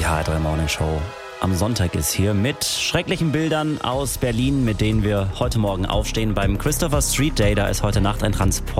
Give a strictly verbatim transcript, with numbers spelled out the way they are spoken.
H R drei Morning Show am Sonntag ist hier mit schrecklichen Bildern aus Berlin, mit denen wir heute Morgen aufstehen beim Christopher Street Day. Da ist heute Nacht ein Transport